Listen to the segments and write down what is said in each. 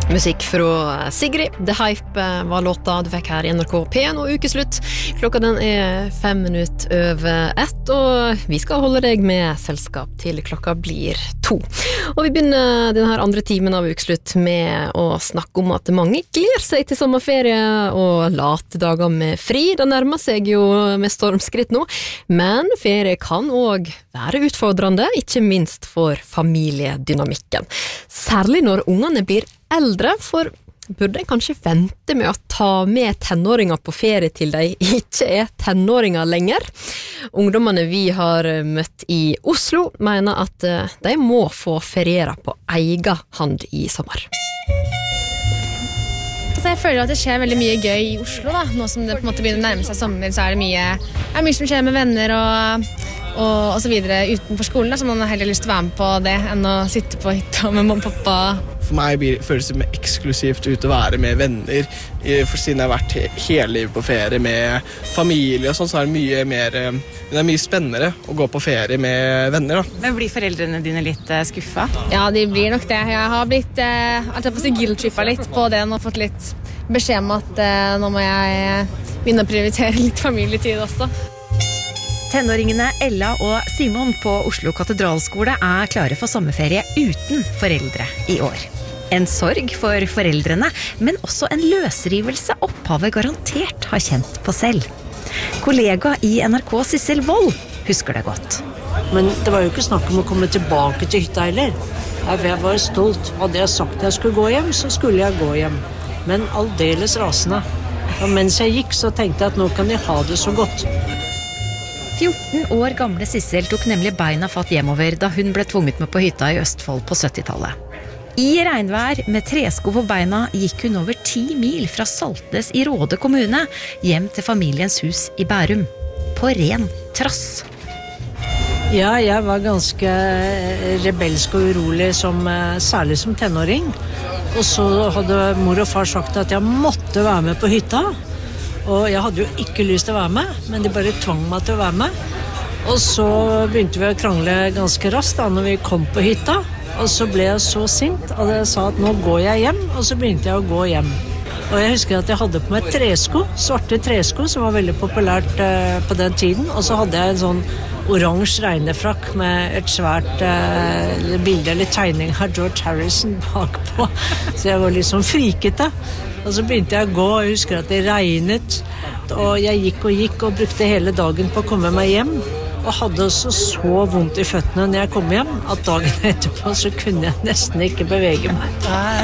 Musikk fra Sigrid, The Hype var låta du fikk her I NRK P1 og ukeslutt. Klokka den 5 minutter over 1, og vi skal holde deg med selskap til klokka blir 2. Og vi begynner denne andre timen av ukeslutt med å snakke om at mange gleder seg til sommerferie og late dager med fri. Det nærmer seg jo med stormskritt nå, men ferie kan også være utfordrende, ikke minst for familiedynamikken. Særlig når ungene blir eldre, for burde en kanskje vente med å ta med tenåringer på ferie til de ikke tenåringer lenger. Ungdommene vi har møtt I Oslo mener at de må få feriere på egen hand I sommer. Altså jeg føler at det skjer veldig mye gøy I Oslo da. Nå som det på en måte begynner å nærme seg sommer, så det mye som skjer med venner og så videre utenfor skolen da, så man har heller lyst til å være med på det enn å sitte på hytta med mamma og pappa. For meg føles det mer eksklusivt ut å være med venner, for siden jeg har vært hele livet på ferie med familie og sånn, så det mye spennende å gå på ferie med venner da. Men blir foreldrene dine litt skuffet? Ja, de blir nok det. Jeg har blitt guilt-trippet litt på det og fått litt beskjed om at nå må jeg begynne å prioritere litt familietid også. Tenåringene Ella og Simon på Oslo Katedralskole klare for sommerferie uten foreldre I år. En sorg for foreldrene, men også en løsrivelse opphavet garantert har kjent på selv. Kollega I NRK Sissel Wold husker det godt. Men det var jo ikke snakk om å komme tilbake til hytta heller. Jeg var stolt. Hadde jeg sagt jeg skulle gå hjem, så skulle jeg gå hjem. Men aldeles rasende. Og mens jeg gikk, så tenkte jeg at nå kan jeg ha det så godt. 14 år gamle Sissel tok nemlig beina fatt hjemover da hun ble tvunget med på hytta I Østfold på 70-tallet. I regnvær med tresko på beina gikk hun over 10 mil fra Saltnes I Råde kommune hjem til familiens hus I Bærum. På ren trass. Ja, jeg var ganske rebelsk og urolig, særlig som tenåring. Og så hadde mor og far sagt at jeg måtte være med på hytta. Og jeg hadde jo ikke lyst til å være med, men de bare tvang meg til å være med. Og så begynte vi å krangle ganske raskt da når vi kom på hytta. Og så ble jeg så sint at jeg sa at nå går jeg hjem, og så begynte jeg å gå hjem. Og jeg husker at jeg hadde på meg tresko, svarte tresko, som var veldig populært på den tiden. Og så hadde jeg en sånn oransje regnefrakk med et svært bilde eller tegning av George Harrison bakpå. Så jeg var liksom frikete. Og så begynte jeg å gå, og jeg husker at det regnet, og jeg gikk og brukte hele dagen på å komme meg hjem, og hadde også så vondt I føttene når jeg kom hjem, at dagen etterpå så kunne jeg nesten ikke bevege meg.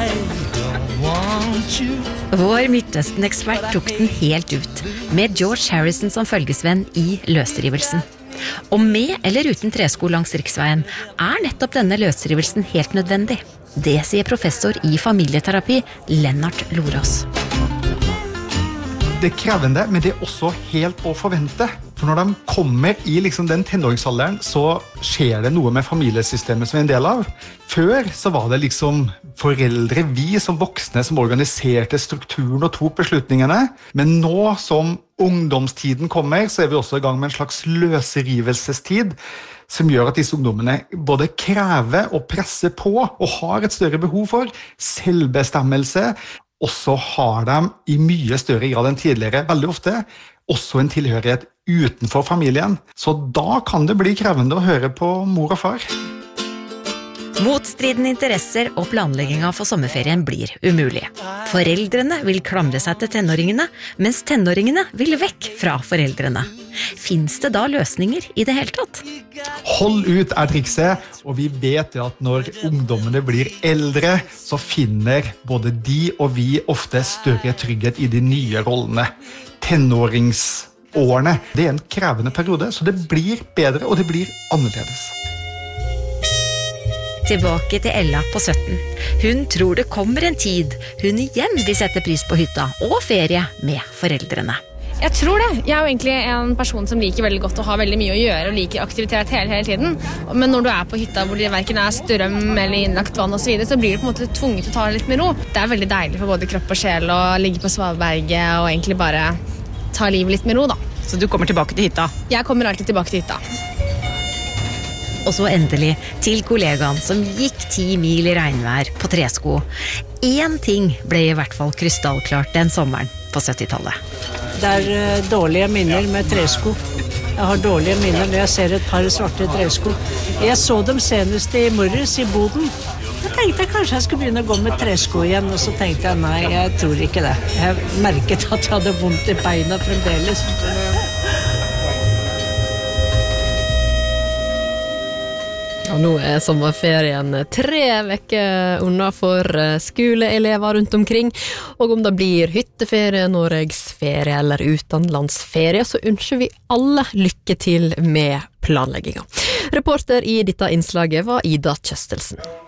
Vår Midtøsten-ekspert tok den helt ut, med George Harrison som følgesvenn I løsrivelsen. Og med eller uten tresko langs riksveien nettopp denne løsrivelsen helt nødvendig. Det sier professor I familieterapi Lennart Lorås. Det krevende, men det også helt å forvente. For når de kommer I liksom den tenåringsalderen, så skjer det noe med familiesystemet som en del av. Før så var det liksom foreldre, vi som voksne, som organiserte strukturen og tok beslutningene. Men nå som ungdomstiden kommer, så vi også I gang med en slags løsrivelsestid, som gjør at disse ungdommene både krever og presser på, og har et større behov for selvbestemmelse, og så har de I mye større grad enn tidligere, veldig ofte, også en tilhørighet utenfor familien. Så da kan det bli krevende å høre på mor og far. Motstridende interesser og planleggingen for sommerferien blir umulig. Foreldrene vil klamre seg til tenåringene, mens tenåringene vil vekk fra foreldrene. Finns det da løsninger I det hele tatt? Hold ut trikset, og vi vet at når ungdommene blir eldre, så finner både de og vi ofte større trygghet I de nye rollene. Tenåringsårene, det en krevende periode, så det blir bedre, og det blir annerledes. Tilbake til Ella på 17. Hun tror det kommer en tid hun igjen vil sette pris på hytta og ferie med foreldrene. Jeg tror det. Jeg jo egentlig en person som liker veldig godt å ha veldig mye å gjøre og liker aktivitet hele tiden. Men når du på hytta hvor det hverken strøm eller innlagt vann og så videre, så blir du på en måte tvunget til å ta det litt med ro. Det veldig deilig for både kropp og sjel å ligge på Svaberget og egentlig bare ta livet litt med ro da. Så du kommer tilbake til hytta? Jeg kommer alltid tilbake til hytta. Og så endelig til kollegaen som gikk 10 mil i regnvær på tresko. En ting ble i hvert fall krystallklart den sommeren på 70-tallet. Det dårlige minner med tresko. Jeg har dårlige minner når jeg ser et par svarte tresko. Jeg så dem senest i morges i Boden. Jeg tenkte kanskje jeg skulle begynne å gå med tresko igjen, og så tenkte jeg nei, jeg tror ikke det. Jeg merket at jeg hadde vondt i beina fremdeles. Og nå sommerferien 3 vekker unna for skoleelever rundt omkring, og om det blir hytteferie, Norgesferie eller utenlandsferie, så ønsker vi alle lykke til med planleggingen. Reporter i dette innslaget var Ida Kjøstelsen.